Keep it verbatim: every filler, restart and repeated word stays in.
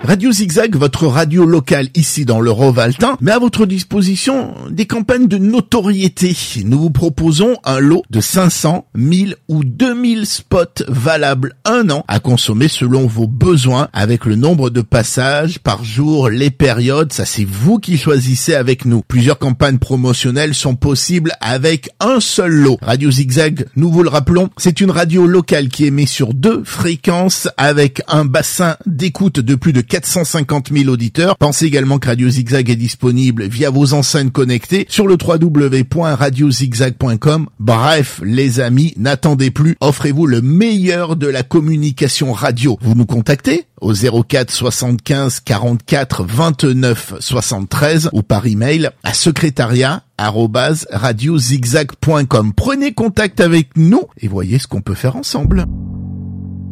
Radio Zigzag, votre radio locale ici dans le Rovaltin, met à votre disposition des campagnes de notoriété. Nous vous proposons un lot de cinq cents, mille ou deux mille spots valables un an à consommer selon vos besoins avec le nombre de passages par jour, les périodes, ça c'est vous qui choisissez avec nous. Plusieurs campagnes promotionnelles sont possibles avec un seul lot. Radio Zigzag, nous vous le rappelons, c'est une radio locale qui émet sur deux fréquences avec un bassin d'écoute de plus de quatre cent cinquante mille auditeurs. Pensez également que Radio Zigzag est disponible via vos enceintes connectées sur le w w w point radio zigzag point com. Bref, les amis, n'attendez plus, offrez-vous le meilleur de la communication radio. Vous nous contactez au zéro quatre soixante-quinze quarante-quatre vingt-neuf soixante-treize ou par email à secrétariat arobase radio zigzag point com. Prenez contact avec nous et voyez ce qu'on peut faire ensemble.